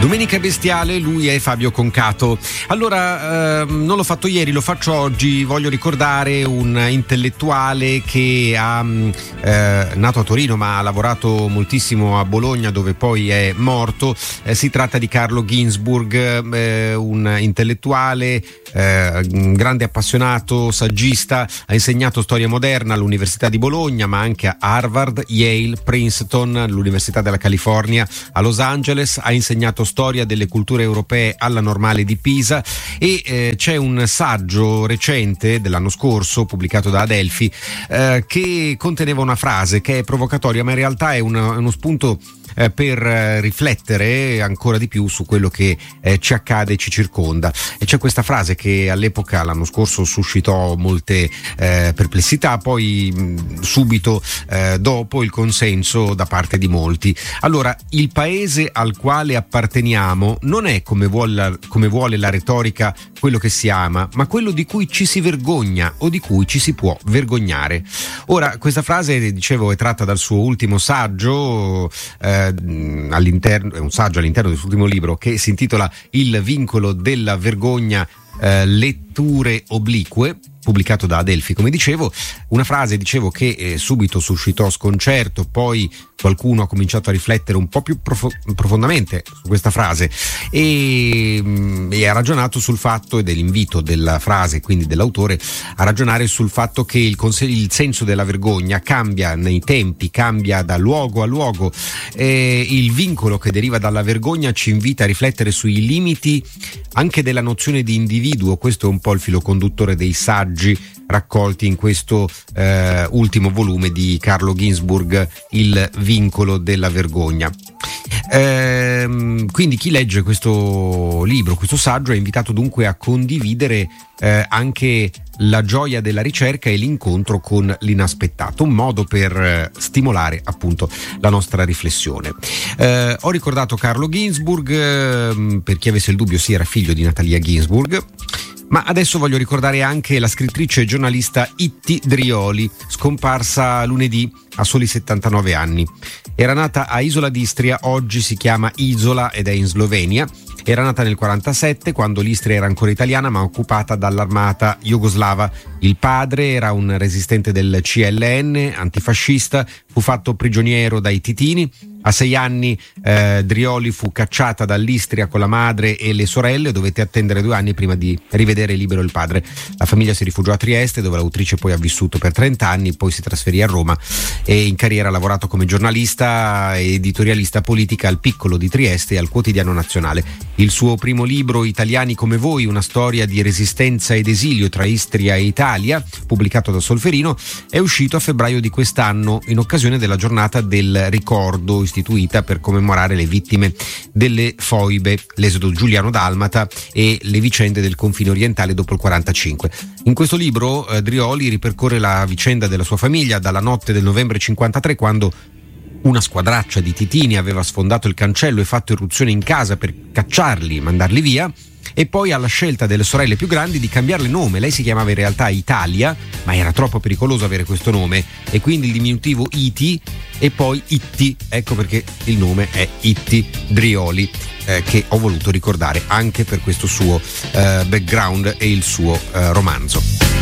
Domenica Bestiale, lui è Fabio Concato. Allora, non l'ho fatto ieri, lo faccio oggi. Voglio ricordare un intellettuale che nato a Torino ma ha lavorato moltissimo a Bologna, dove poi è morto. Si tratta di Carlo Ginzburg, un intellettuale, un grande appassionato, saggista. Ha insegnato storia moderna all'Università di Bologna, ma anche a Harvard, Yale, Princeton, l'Università della California, a Los Angeles. Ha insegnato storia delle culture europee alla Normale di Pisa e c'è un saggio recente dell'anno scorso pubblicato da Adelphi che conteneva una frase che è provocatoria, ma in realtà è uno spunto per riflettere ancora di più su quello che ci accade e ci circonda. E c'è questa frase che all'epoca, l'anno scorso, suscitò molte perplessità, poi subito dopo il consenso da parte di molti. Allora, il paese al quale apparteniamo non è, come vuole la retorica, quello che si ama, ma quello di cui ci si vergogna o di cui ci si può vergognare. Ora, questa frase, dicevo, è tratta dal suo ultimo saggio, è un saggio all'interno del suo ultimo libro che si intitola Il vincolo della vergogna, letture oblique, pubblicato da Adelphi, come dicevo. Una frase, dicevo, che subito suscitò sconcerto, poi qualcuno ha cominciato a riflettere un po' più profondamente su questa frase e ha ragionato sul fatto, ed è l'invito della frase, quindi dell'autore, a ragionare sul fatto che il senso della vergogna cambia nei tempi, cambia da luogo a luogo. Il vincolo che deriva dalla vergogna ci invita a riflettere sui limiti anche della nozione di individuo. Questo è un po' il filo conduttore dei saggi raccolti in questo ultimo volume di Carlo Ginzburg, Il vincolo della vergogna. Quindi chi legge questo libro, questo saggio, è invitato dunque a condividere anche la gioia della ricerca e l'incontro con l'inaspettato, un modo per stimolare appunto la nostra riflessione. Ho ricordato Carlo Ginzburg, per chi avesse il dubbio, sì, era figlio di Natalia Ginzburg. Ma adesso voglio ricordare anche la scrittrice e giornalista Itti Drioli, scomparsa lunedì a soli 79 anni. Era nata a Isola d'Istria, oggi si chiama Isola ed è in Slovenia. Era nata nel 1947, quando l'Istria era ancora italiana ma occupata dall'armata jugoslava. Il padre era un resistente del CLN, antifascista, fu fatto prigioniero dai titini. A 6 anni Drioli fu cacciata dall'Istria con la madre e le sorelle, dovette attendere 2 anni prima di rivedere libero il padre. La famiglia si rifugiò a Trieste, dove l'autrice poi ha vissuto per 30 anni, poi si trasferì a Roma e in carriera ha lavorato come giornalista e editorialista politica al Piccolo di Trieste e al Quotidiano Nazionale. Il suo primo libro, Italiani come voi, una storia di resistenza ed esilio tra Istria e Italia, pubblicato da Solferino, è uscito a febbraio di quest'anno in occasione della giornata del ricordo istituita per commemorare le vittime delle foibe, l'esodo giuliano-dalmata e le vicende del confine orientale dopo il 45. In questo libro Drioli ripercorre la vicenda della sua famiglia dalla notte del novembre 53, quando una squadraccia di titini aveva sfondato il cancello e fatto irruzione in casa per cacciarli, mandarli via, e poi alla scelta delle sorelle più grandi di cambiarle nome. Lei si chiamava in realtà Italia, ma era troppo pericoloso avere questo nome, e quindi il diminutivo Iti e poi Itti. Ecco perché il nome è Itti Drioli, che ho voluto ricordare anche per questo suo background e il suo romanzo.